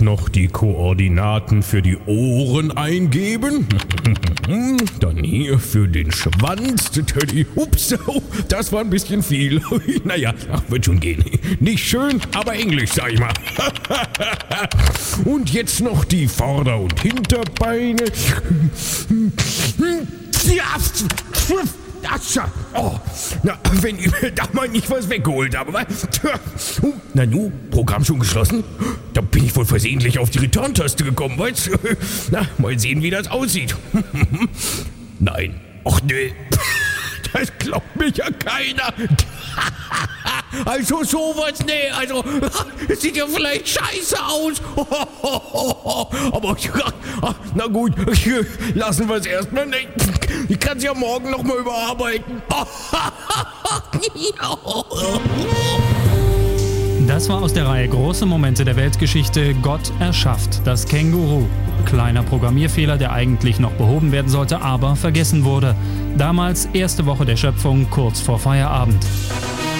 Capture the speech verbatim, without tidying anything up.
noch die Koordinaten für die Ohren eingeben. Dann hier für den Schwanz. Ups, das war ein bisschen viel. Naja, ach, wird schon gehen. Nicht schön, aber Englisch, sag ich mal. Und jetzt noch die Vorder- und Hinterbeine. Das, oh, na, wenn ich mir da mal nicht was weggeholt habe. Na nu, Programm schon geschlossen? Da bin ich wohl versehentlich auf die Return-Taste gekommen, weißt du? Na, mal sehen, wie das aussieht. Nein, ach nö, das glaubt mir ja keiner. Also sowas, nee, also, es sieht ja vielleicht scheiße aus. Aber, na gut, lassen wir es erstmal. Ich kann es ja morgen nochmal überarbeiten. Das war aus der Reihe Große Momente der Weltgeschichte. Gott erschafft das Känguru. Kleiner Programmierfehler, der eigentlich noch behoben werden sollte, aber vergessen wurde. Damals erste Woche der Schöpfung, kurz vor Feierabend.